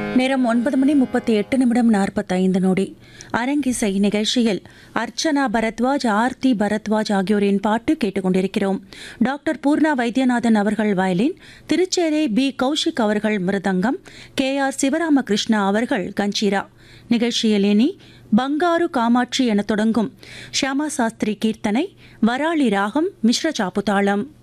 நேரம் 9:38:45 அரங்கிசை நிகழ்ச்சியில் அர்ச்சனா பரத்வாஜ், ஆர்த்தி பரத்வாஜ் ஆகியோரின் பாட்டு கேட்டுக்கொண்டிருக்கிறோம். டாக்டர் பூர்ணா வைத்தியநாதன் அவர்கள் வயலின், திருச்சேரை பி கௌஷிக் அவர்கள் மிருதங்கம், KR சிவராமகிருஷ்ணா அவர்கள் கஞ்சீரா. நிகழ்ச்சியில் இனி பங்காரு காமாட்சி என தொடங்கும் ஷியாமா சாஸ்திரி கீர்த்தனை, வராளி ராகம், மிஸ்ர சாப்புதாளம்.